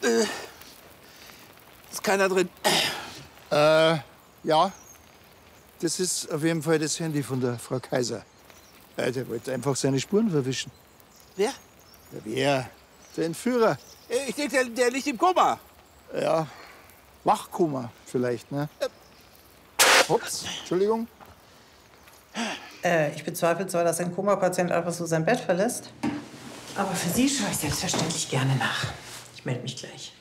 Ist keiner drin? Ja. Das ist auf jeden Fall das Handy von der Frau Kaiser. Der wollte einfach seine Spuren verwischen. Wer? Ja, wer? Der Entführer. Ich denke, der liegt im Koma. Ja, Wachkoma vielleicht, ne? Ups, Entschuldigung. Ich bezweifle zwar, dass ein Koma-Patient einfach so sein Bett verlässt, aber für Sie schaue ich selbstverständlich gerne nach. Ich melde mich gleich.